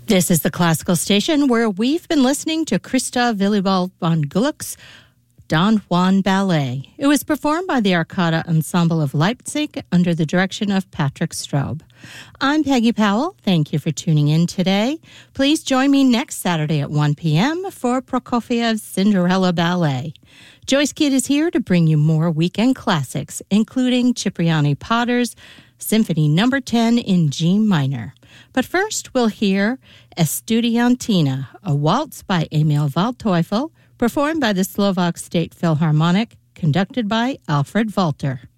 This is the Classical Station where we've been listening to Christoph Willibald von Gluck's Don Juan Ballet. It was performed by the Arcada Ensemble of Leipzig under the direction of Patrick Straub. I'm Peggy Powell. Thank you for tuning in today. Please join me next Saturday at 1 p.m. for Prokofiev's Cinderella Ballet. Joyce Kidd is here to bring you more weekend classics, including Cipriani Potter's Symphony No. 10 in G minor. But first, we'll hear Estudiantina, a waltz by Emil Waldteufel, performed by the Slovak State Philharmonic, conducted by Alfred Walter.